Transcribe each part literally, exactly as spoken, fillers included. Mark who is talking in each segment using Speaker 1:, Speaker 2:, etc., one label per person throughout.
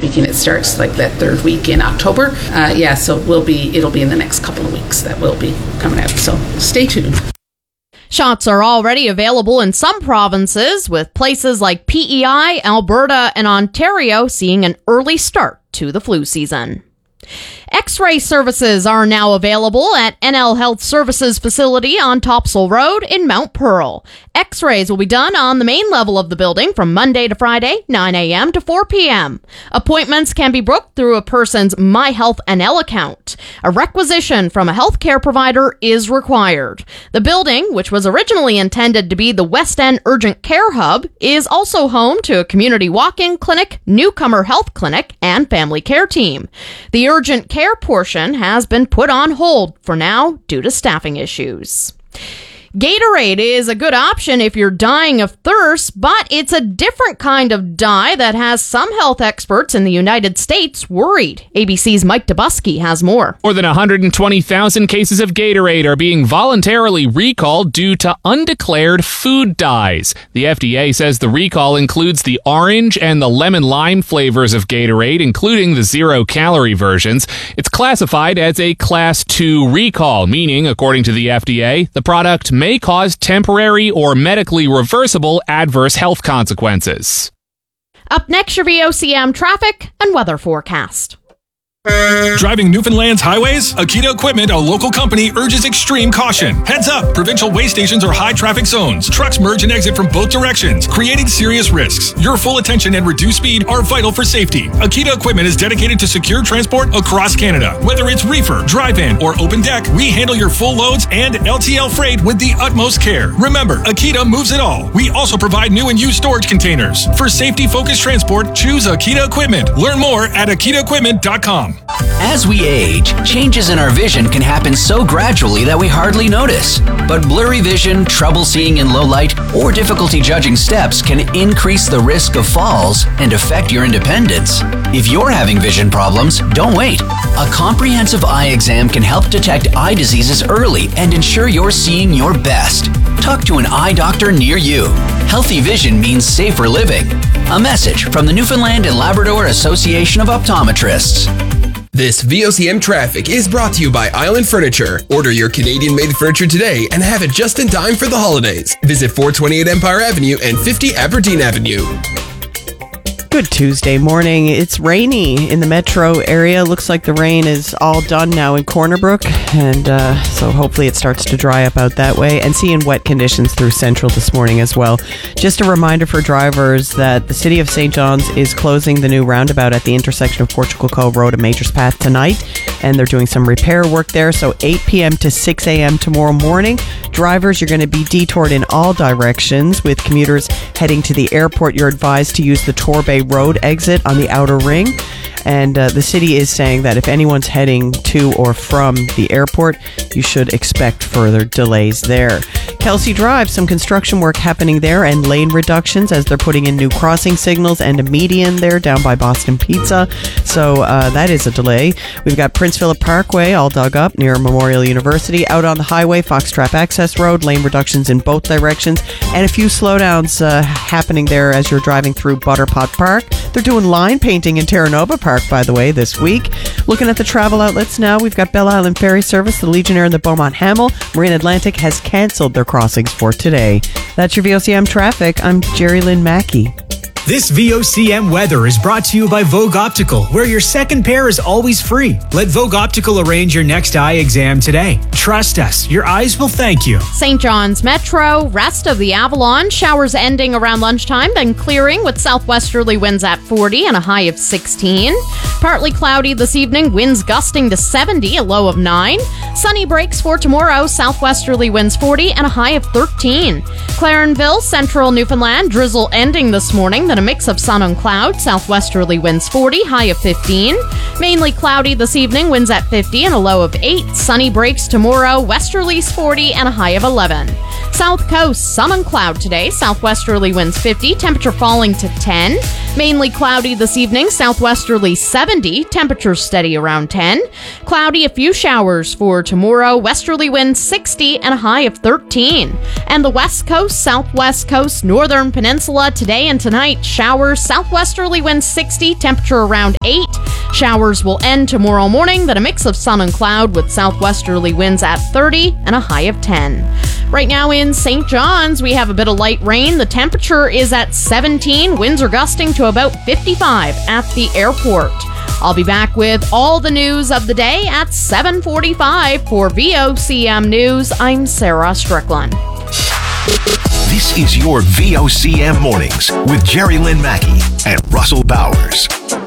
Speaker 1: speaking, it starts like that third week in October. Uh, yeah, so we'll be it'll be in the next couple of weeks that will be coming out. So stay tuned.
Speaker 2: Shots are already available in some provinces, with places like P E I, Alberta, and Ontario seeing an early start to the flu season. X-ray services are now available at N L Health Services facility on Topsail Road in Mount Pearl. X-rays will be done on the main level of the building from Monday to Friday, nine a.m. to four p.m. Appointments can be booked through a person's MyHealthNL account. A requisition from a healthcare provider is required. The building, which was originally intended to be the West End Urgent Care Hub, is also home to a community walk-in clinic, newcomer health clinic, and family care team. The urgent care portion has been put on hold for now due to staffing issues. Gatorade is a good option if you're dying of thirst, but it's a different kind of dye that has some health experts in the United States worried. A B C's Mike Dubusky has more.
Speaker 3: More than one hundred twenty thousand cases of Gatorade are being voluntarily recalled due to undeclared food dyes. The F D A says the recall includes the orange and the lemon lime flavors of Gatorade, including the zero-calorie versions. It's classified as a Class two recall, meaning, according to the F D A, the product may cause temporary or medically reversible adverse health consequences.
Speaker 2: Up next, your V O C M traffic and weather forecast.
Speaker 4: Driving Newfoundland's highways? Akita Equipment, a local company, urges extreme caution. Heads up! Provincial way stations are high traffic zones. Trucks merge and exit from both directions, creating serious risks. Your full attention and reduced speed are vital for safety. Akita Equipment is dedicated to secure transport across Canada. Whether it's reefer, drive-in, or open deck, we handle your full loads and L T L freight with the utmost care. Remember, Akita moves it all. We also provide new and used storage containers. For safety-focused transport, choose Akita Equipment. Learn more at akita equipment dot com.
Speaker 5: As we age, changes in our vision can happen so gradually that we hardly notice. But blurry vision, trouble seeing in low light, or difficulty judging steps can increase the risk of falls and affect your independence. If you're having vision problems, don't wait. A comprehensive eye exam can help detect eye diseases early and ensure you're seeing your best. Talk to an eye doctor near you. Healthy vision means safer living. A message from the Newfoundland and Labrador Association of Optometrists.
Speaker 6: This V O C M traffic is brought to you by Island Furniture. Order your Canadian-made furniture today and have it just in time for the holidays. Visit four twenty-eight Empire Avenue and fifty Aberdeen Avenue.
Speaker 7: Good Tuesday morning. It's rainy in the metro area. Looks like the rain is all done now in Corner Brook, and uh, so hopefully it starts to dry up out that way, and seeing wet conditions through Central this morning as well. Just a reminder for drivers that the City of Saint John's is closing the new roundabout at the intersection of Portugal Cove Road and Majors Path tonight, and they're doing some repair work there, so eight p.m. to six a.m. tomorrow morning. Drivers, you're going to be detoured in all directions. With commuters heading to the airport, you're advised to use the Torbay Road exit on the outer ring. And uh, the city is saying that if anyone's heading to or from the airport, you should expect further delays there. Kelsey Drive, some construction work happening there and lane reductions as they're putting in new crossing signals and a median there down by Boston Pizza. So uh, that is a delay. We've got Prince Philip Parkway all dug up near Memorial University. Out on the highway, Foxtrap Access Road, lane reductions in both directions, and a few slowdowns uh, happening there as you're driving through Butterpot Park. They're doing line painting in Terra Nova Park, by the way, this week. Looking at the travel outlets now, we've got Belle Island Ferry Service, the Legionnaire, and the Beaumont Hamel. Marine Atlantic has cancelled their crossings for today. That's your V O C M traffic. I'm Jerry Lynn Mackey.
Speaker 8: This V O C M weather is brought to you by Vogue Optical, where your second pair is always free. Let Vogue Optical arrange your next eye exam today. Trust us, your eyes will thank you.
Speaker 2: Saint John's Metro, rest of the Avalon, showers ending around lunchtime, then clearing with southwesterly winds at forty and a high of sixteen. Partly cloudy this evening, winds gusting to seventy, a low of nine. Sunny breaks for tomorrow, southwesterly winds forty and a high of thirteen. Clarenville, central Newfoundland, drizzle ending this morning, then a mix of sun and cloud, southwesterly winds forty, high of fifteen. Mainly cloudy this evening, winds at fifty and a low of eight. Sunny breaks tomorrow, westerlies forty and a high of eleven. South Coast, sun and cloud today, southwesterly winds fifty, temperature falling to ten. Mainly cloudy this evening, southwesterly seventy, temperatures steady around ten. Cloudy, a few showers for tomorrow, westerly winds sixty and a high of thirteen. And the west coast, southwest coast, northern peninsula today and tonight, showers, southwesterly winds sixty, temperature around eight. Showers will end tomorrow morning, then a mix of sun and cloud with southwesterly winds at thirty and a high of ten. Right now in Saint John's, we have a bit of light rain. The temperature is at seventeen. Winds are gusting to about fifty-five at the airport. I'll be back with all the news of the day at seven forty-five. For V O C M News, I'm Sarah Strickland.
Speaker 9: This is your V O C M Mornings with Jerry Lynn Mackey and Russell Bowers.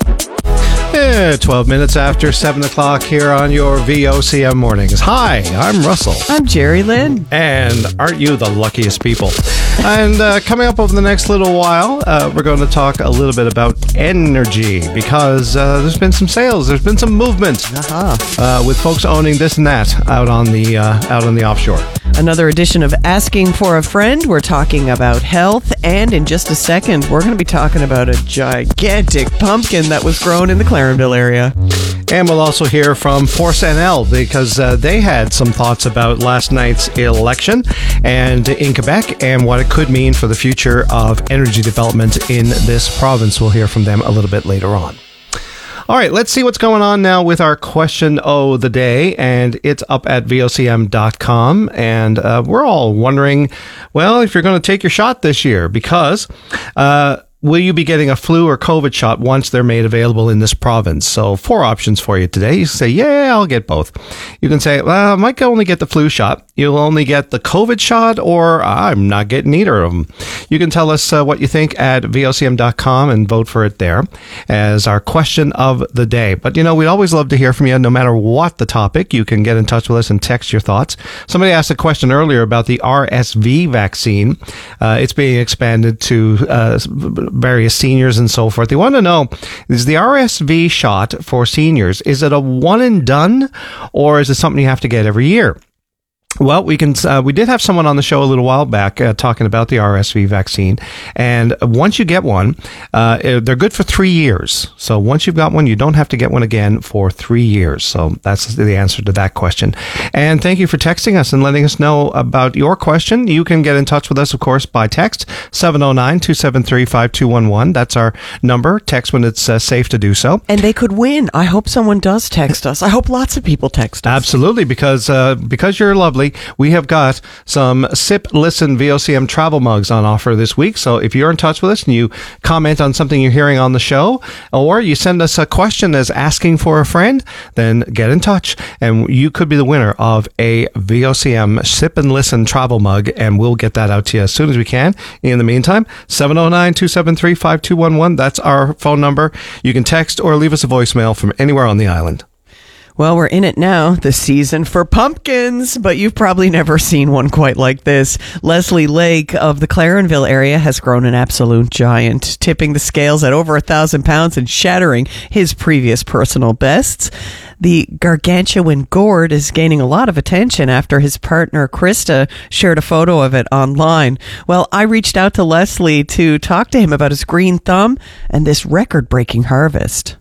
Speaker 10: Yeah, twelve minutes after seven o'clock here on your V O C M Mornings. Hi, I'm Russell.
Speaker 7: I'm Jerry Lynn.
Speaker 10: And aren't you the luckiest people? And uh, coming up over the next little while, uh, we're going to talk a little bit about energy because uh, there's been some sales, there's been some movement
Speaker 7: uh-huh.
Speaker 10: uh, with folks owning this and that out on the uh, out on the offshore.
Speaker 7: Another edition of Asking for a Friend. We're talking about health, and in just a second, we're going to be talking about a gigantic pumpkin that was grown in the Clarenville area.
Speaker 10: And we'll also hear from Force N L because uh, they had some thoughts about last night's election and in Quebec and what it could mean for the future of energy development in this province. We'll hear from them a little bit later on. All right, let's see what's going on now with our question of the day, and it's up at V O C M dot com, and uh, we're all wondering, well, if you're going to take your shot this year, because uh, will you be getting a flu or COVID shot once they're made available in this province? So four options for you today. You can say, yeah, I'll get both. You can say, well, I might only get the flu shot. You'll only get the COVID shot, or I'm not getting either of them. You can tell us uh, what you think at V O C M dot com and vote for it there as our question of the day. But, you know, we'd always love to hear from you no matter what the topic. You can get in touch with us and text your thoughts. Somebody asked a question earlier about the R S V vaccine. Uh, it's being expanded to uh, various seniors and so forth. They want to know, is the R S V shot for seniors, is it a one and done, or is it something you have to get every year? Well, we can. Uh, we did have someone on the show a little while back uh, talking about the R S V vaccine, and once you get one, uh, they're good for three years. So once you've got one, you don't have to get one again for three years. So that's the answer to that question. And thank you for texting us and letting us know about your question. You can get in touch with us, of course, by text seven oh nine, two seven three, five two one one. That's our number. Text when it's uh, safe to do so.
Speaker 7: And they could win. I hope someone does text us. I hope lots of people text us.
Speaker 10: Absolutely, because uh, because you're lovely. We have got some Sip Listen V O C M travel mugs on offer this week. So if you're in touch with us and you comment on something you're hearing on the show, or you send us a question as asking for a friend, then get in touch and you could be the winner of a V O C M Sip and Listen travel mug, and we'll get that out to you as soon as we can. In the meantime, seven oh nine, two seven three, five two one one. That's our phone number. You can text or leave us a voicemail from anywhere on the island.
Speaker 7: Well, we're in it now, the season for pumpkins, but you've probably never seen one quite like this. Leslie Lake of the Clarenville area has grown an absolute giant, tipping the scales at over a thousand pounds and shattering his previous personal bests. The gargantuan gourd is gaining a lot of attention after his partner Krista shared a photo of it online. Well, I reached out to Leslie to talk to him about his green thumb and this record-breaking harvest.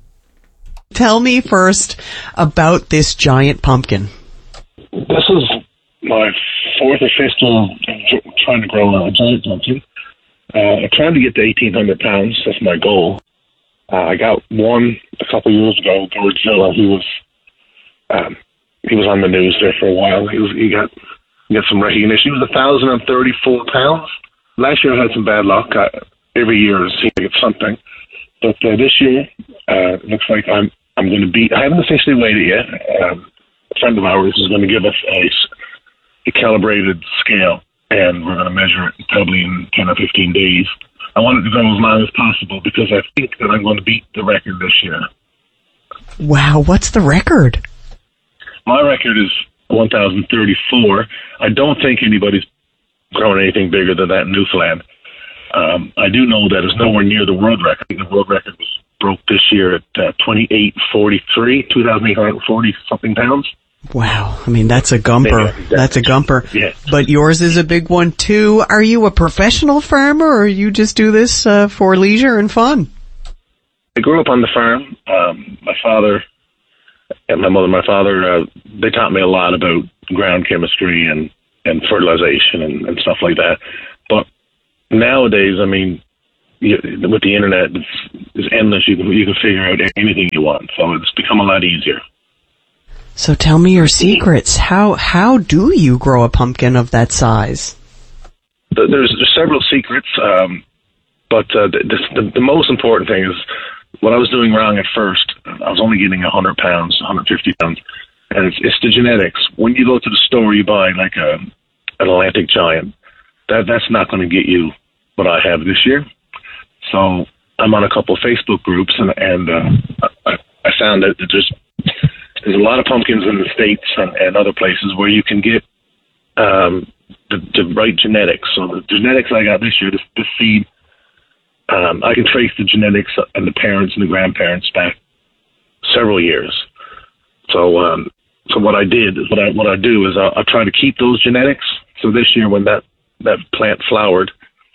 Speaker 7: Tell me first about this giant pumpkin.
Speaker 11: This is my fourth or fifth year trying to grow a giant pumpkin. Uh, I'm trying to get to eighteen hundred pounds. That's my goal. Uh, I got one a couple years ago, Gourdzilla. He was um, he was on the news there for a while. He was he got he got some recognition. He was one thousand thirty-four pounds. Last year I had some bad luck. I, every year I seem to get something. But uh, this year, uh, it looks like I'm I'm going to beat. I haven't officially weighed it yet. Um, a friend of ours is going to give us a, a calibrated scale, and we're going to measure it probably in ten or fifteen days. I want it to go as long as possible because I think that I'm going to beat the record this year.
Speaker 7: Wow, what's the record?
Speaker 11: My record is one thousand thirty-four. I don't think anybody's grown anything bigger than that in Newfoundland. Um, I do know that it's nowhere near the world record. The world record was broke this year at uh, twenty-eight forty-three, two thousand eight hundred forty something pounds.
Speaker 7: Wow. I mean, that's a gumper.
Speaker 11: Yeah,
Speaker 7: that's a gumper.
Speaker 11: Yeah.
Speaker 7: But yours is a big one, too. Are you a professional farmer, or you just do this uh, for leisure and fun?
Speaker 11: I grew up on the farm. Um, my father and my mother, my father, uh, they taught me a lot about ground chemistry and, and fertilization and, and stuff like that. But nowadays, I mean, you, with the internet, it's, it's endless. You can you can figure out anything you want. So it's become a lot easier.
Speaker 7: So tell me your secrets. How how do you grow a pumpkin of that size?
Speaker 11: There's, there's several secrets, um, but uh, the, the, the most important thing is what I was doing wrong at first. I was only getting one hundred pounds, one hundred fifty pounds, and it's, it's the genetics. When you go to the store, you buy like a an Atlantic Giant. That that's not going to get you what I have this year. So I'm on a couple of Facebook groups, and and uh, I, I found that there's there's a lot of pumpkins in the States and, and other places where you can get um, the, the right genetics. So the genetics I got this year, this, this seed, um, I can trace the genetics and the parents and the grandparents back several years. So um, so what I did is what I what I do is I, I try to keep those genetics. So this year when that, that plant flowered,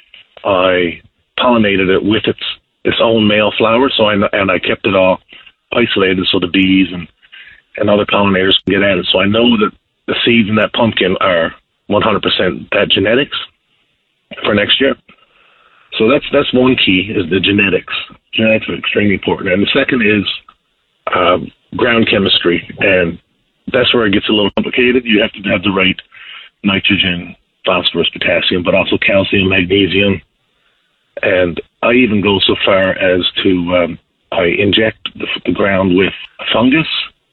Speaker 11: I pollinated it with its its own male flower. So I and I kept it all isolated so the bees and and other pollinators can get at it. So I know that the seeds in that pumpkin are one hundred percent that genetics for next year. So that's that's one key, is the genetics. Genetics are extremely important. And the second is um, ground chemistry. And that's where it gets a little complicated. You have to have the right nitrogen, phosphorus, potassium, but also calcium, magnesium. And I even go so far as to um, I inject the, the ground with fungus,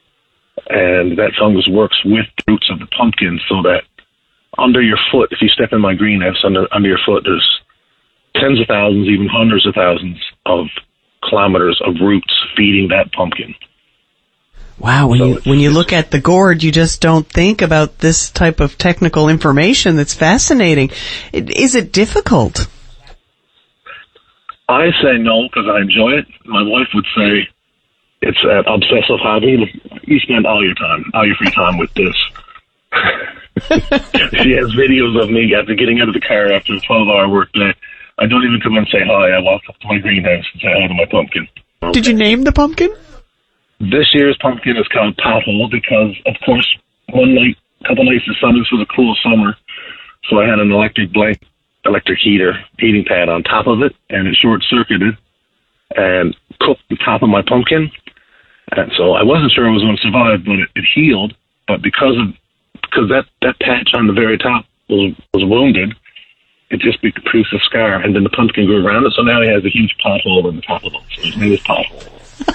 Speaker 11: and that fungus works with the roots of the pumpkin so that under your foot, if you step in my greenhouse, under, under your foot, there's tens of thousands, even hundreds of thousands of kilometers of roots feeding that pumpkin.
Speaker 7: Wow, when so you when you look at the gourd, you just don't think about this type of technical information. That's fascinating. It, is it difficult?
Speaker 11: I say no because I enjoy it. My wife would say it's an obsessive hobby. You spend all your time, all your free time with this. She has videos of me after getting out of the car after a twelve-hour work day. I don't even come and say hi. I walk up to my greenhouse and say hi to my pumpkin.
Speaker 7: Did you name the pumpkin?
Speaker 11: This year's pumpkin is called Pothole because, of course, one night, a couple nights of summer, this was a cool summer, so I had an electric blanket, electric heater, heating pad on top of it, and it short-circuited and cooked the top of my pumpkin. And so I wasn't sure I was going to survive, but it, it healed. But because of because that, that patch on the very top was was wounded, it just produced a scar, and then the pumpkin grew around it, so now he has a huge pothole in the top of it. So his name is Pothole.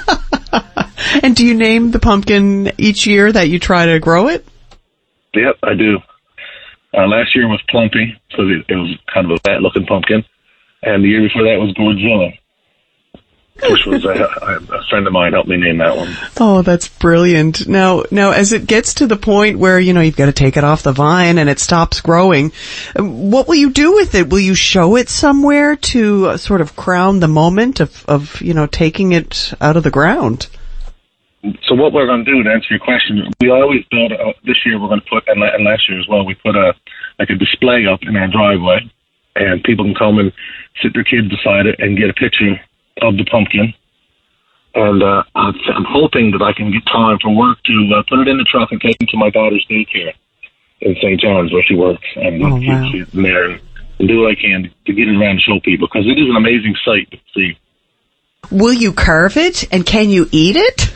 Speaker 7: And do you name the pumpkin each year that you try to grow it?
Speaker 11: Yep, I do. Uh, last year was Plumpy, so it, it was kind of a fat-looking pumpkin. And the year before that was Gourdzilla, which was a, a friend of mine helped me name that one.
Speaker 7: Oh, that's brilliant. Now, now, as it gets to the point where, you know, you've got to take it off the vine and it stops growing, what will you do with it? Will you show it somewhere to uh, sort of crown the moment of, of, you know, taking it out of the ground?
Speaker 11: So what we're going to do, to answer your question, we always build, a, this year we're going to put, and, and last year as well, we put a like a display up in our driveway, and people can come and sit their kids beside it and get a picture of the pumpkin. And uh, I'm hoping that I can get time from work to uh, put it in the truck and take it to my daughter's daycare in Saint John's where she works, and
Speaker 7: oh, wow.
Speaker 11: she's there and, and do what I can to get it around and show people, because it is an amazing sight to see.
Speaker 7: Will you carve it, and can you eat it?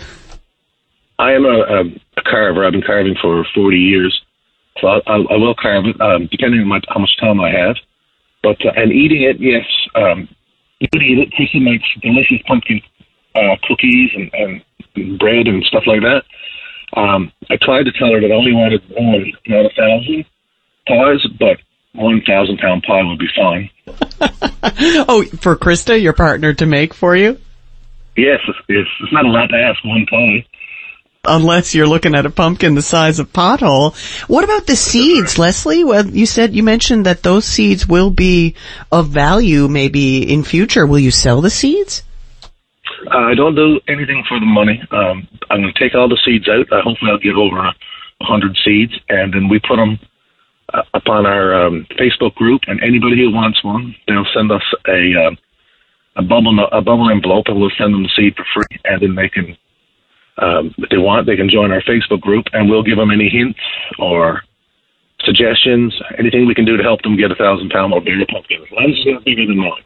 Speaker 11: I am a, a, a carver. I've been carving for forty years, so I, I, I will carve it, um, depending on my, how much time I have. But uh, and eating it, yes, um, you could eat it. Kristen makes delicious pumpkin uh, cookies and, and bread and stuff like that. Um, I tried to tell her that I only wanted one, not a thousand pies, but one thousand pound pie would be fine.
Speaker 7: Oh, for Krista, your partner, to make for you?
Speaker 11: Yes, it's, it's, it's not a lot to ask, one pie.
Speaker 7: Unless you're looking at a pumpkin the size of Pothole. What about the seeds, Leslie? Well, you said, you mentioned that those seeds will be of value maybe in future. Will you sell the seeds?
Speaker 11: Uh, I don't do anything for the money. Um, I'm going to take all the seeds out. Uh, hopefully I'll get over a hundred seeds, and then we put them uh, up on our um, Facebook group, and anybody who wants one, they'll send us a, uh, a bubble a bubble envelope, and we'll send them the seed for free. And then they can, um, if they want, they can join our Facebook group, and we'll give them any hints or suggestions, anything we can do to help them get a thousand pound or bigger pumpkin. As long as it's bigger than mine.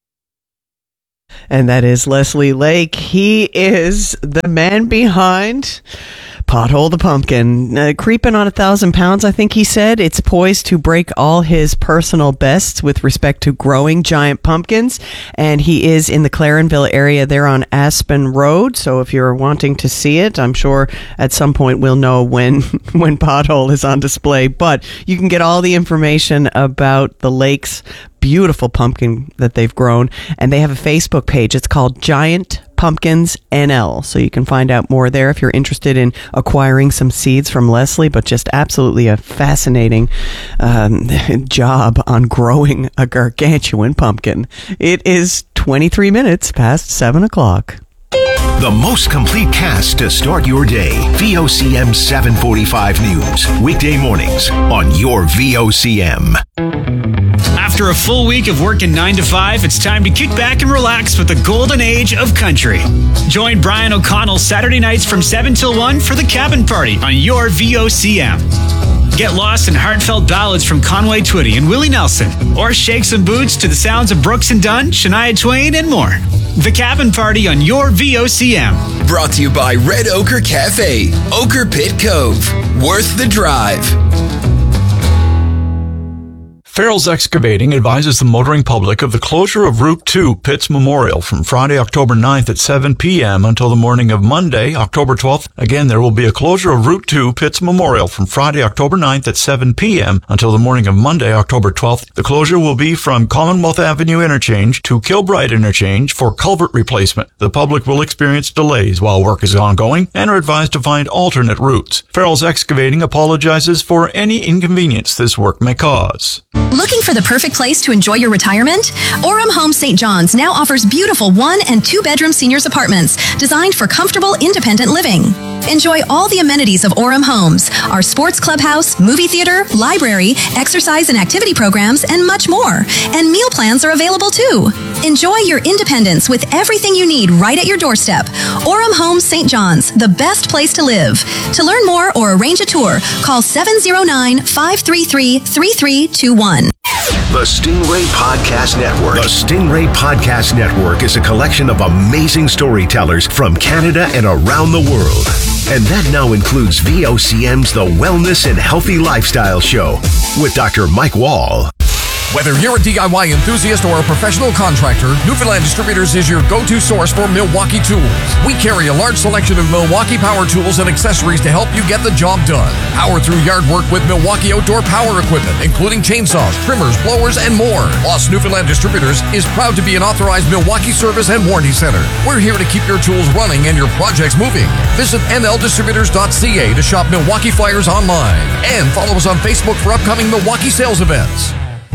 Speaker 7: And that is Leslie Lake. He is the man behind Pothole the Pumpkin. Uh, creeping on a thousand pounds, I think he said. It's poised to break all his personal bests with respect to growing giant pumpkins. And he is in the Clarenville area there on Aspen Road. So if you're wanting to see it, I'm sure at some point we'll know when, when Pothole is on display. But you can get all the information about the Lake's beautiful pumpkin that they've grown. And they have a Facebook page. It's called Giant Pumpkins N L. So you can find out more there if you're interested in acquiring some seeds from Leslie, but just absolutely a fascinating um, job on growing a gargantuan pumpkin. It is twenty-three minutes past seven o'clock.
Speaker 9: The most complete cast to start your day. V O C M seven forty-five News. Weekday mornings on your V O C M.
Speaker 8: After a full week of working nine to five, it's time to kick back and relax with the golden age of country. Join Brian O'Connell Saturday nights from seven till one for the Cabin Party on your V O C M. Get lost in heartfelt ballads from Conway Twitty and Willie Nelson, or shake some boots to the sounds of Brooks and Dunn, Shania Twain, and more. The Cabin Party on your V O C M.
Speaker 6: Brought to you by Red Ochre Cafe, Ochre Pit Cove. Worth the drive.
Speaker 12: Farrell's Excavating advises the motoring public of the closure of Route two Pitts Memorial from Friday, October ninth at seven p.m. until the morning of Monday, October twelfth. Again, there will be a closure of Route two Pitts Memorial from Friday, October ninth at seven p.m. until the morning of Monday, October twelfth. The closure will be from Commonwealth Avenue Interchange to Kilbride Interchange for culvert replacement. The public will experience delays while work is ongoing and are advised to find alternate routes. Farrell's Excavating apologizes for any inconvenience this work may cause.
Speaker 13: Looking for the perfect place to enjoy your retirement? Orem Home Saint John's now offers beautiful one and two bedroom seniors apartments designed for comfortable, independent living. Enjoy all the amenities of Orem Homes, our sports clubhouse, movie theater, library, exercise and activity programs, and much more. And meal plans are available too. Enjoy your independence with everything you need right at your doorstep. Orem Homes Saint John's, the best place to live. To learn more or arrange a tour, call seven oh nine, five three three, three three two one.
Speaker 9: The Stingray Podcast Network. The Stingray Podcast Network is a collection of amazing storytellers from Canada and around the world. And that now includes V O C M's The Wellness and Healthy Lifestyle Show with Doctor Mike Wall.
Speaker 14: Whether you're a D I Y enthusiast or a professional contractor, Newfoundland Distributors is your go-to source for Milwaukee tools. We carry a large selection of Milwaukee power tools and accessories to help you get the job done. Power through yard work with Milwaukee outdoor power equipment, including chainsaws, trimmers, blowers, and more. Plus, Newfoundland Distributors is proud to be an authorized Milwaukee service and warranty center. We're here to keep your tools running and your projects moving. Visit N L distributors dot C A to shop Milwaukee flyers online. And follow us on Facebook for upcoming Milwaukee sales events.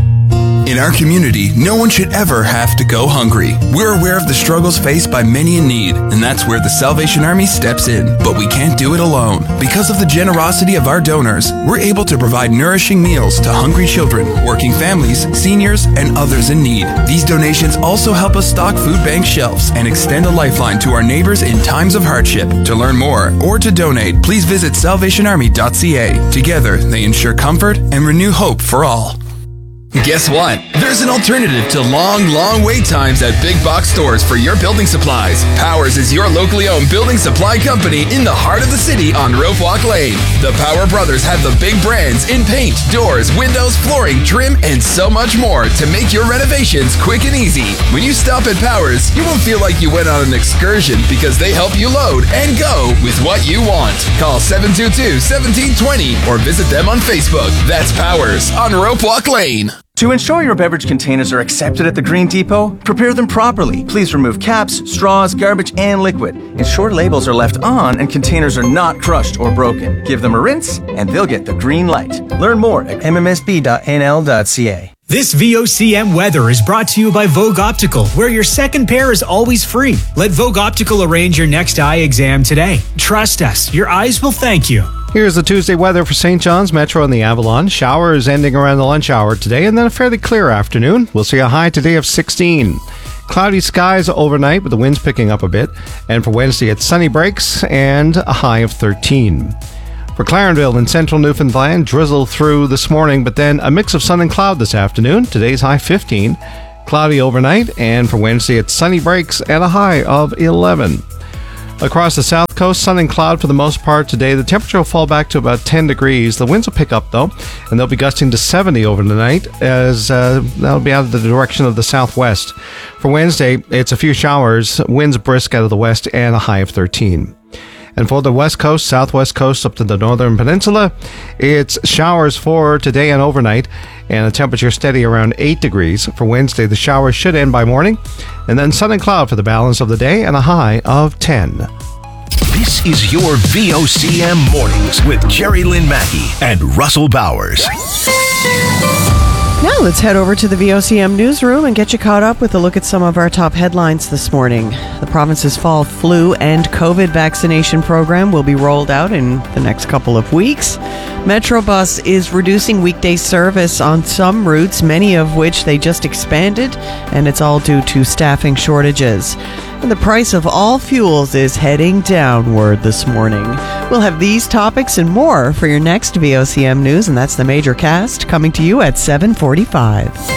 Speaker 6: In our community, no one should ever have to go hungry. We're aware of the struggles faced by many in need, and that's where the Salvation Army steps in. But we can't do it alone. Because of the generosity of our donors, we're able to provide nourishing meals to hungry children, working families, seniors, and others in need. These donations also help us stock food bank shelves and extend a lifeline to our neighbors in times of hardship. To learn more or to donate, please visit salvation army dot C A. Together, they ensure comfort and renew hope for all. Guess what? There's an alternative to long, long wait times at big box stores for your building supplies. Powers is your locally owned building supply company in the heart of the city on Rope Walk Lane. The Power Brothers have the big brands in paint, doors, windows, flooring, trim, and so much more to make your renovations quick and easy. When you stop at Powers, you won't feel like you went on an excursion because they help you load and go with what you want. Call seven two two, one seven two zero or visit them on Facebook. That's Powers on Rope Walk Lane.
Speaker 15: To ensure your beverage containers are accepted at the Green Depot, prepare them properly. Please remove caps, straws, garbage, and liquid. Ensure labels are left on and containers are not crushed or broken. Give them a rinse, and they'll get the green light. Learn more at m m s b dot n l dot c a.
Speaker 8: This V O C M weather is brought to you by Vogue Optical, where your second pair is always free. Let Vogue Optical arrange your next eye exam today. Trust us, your eyes will thank you.
Speaker 10: Here's the Tuesday weather for Saint John's Metro and the Avalon. Showers ending around the lunch hour today, and then a fairly clear afternoon. We'll see a high today of sixteen. Cloudy skies overnight with the winds picking up a bit. And for Wednesday, it's sunny breaks and a high of thirteen. For Clarenville in central Newfoundland, drizzle through this morning, but then a mix of sun and cloud this afternoon. Today's high fifteen. Cloudy overnight, and for Wednesday, it's sunny breaks and a high of eleven. Across the south coast, sun and cloud for the most part today. The temperature will fall back to about ten degrees. The winds will pick up, though, and they'll be gusting to seventy over the night, as uh, that'll be out of the direction of the southwest. For Wednesday, it's a few showers, winds brisk out of the west, and a high of thirteen. And for the west coast, southwest coast, up to the northern peninsula, it's showers for today and overnight, and a temperature steady around eight degrees. For Wednesday, the showers should end by morning, and then sun and cloud for the balance of the day, and a high of ten.
Speaker 9: This is your V O C M Mornings with Jerry Lynn Mackey and Russell Bowers.
Speaker 7: Now let's head over to the V O C M newsroom and get you caught up with a look at some of our top headlines this morning. The province's fall flu and COVID vaccination program will be rolled out in the next couple of weeks. Metrobus is reducing weekday service on some routes, many of which they just expanded, and it's all due to staffing shortages. And the price of all fuels is heading downward this morning. We'll have these topics and more for your next V O C M News, and that's the Major Cast, coming to you at seven forty-five.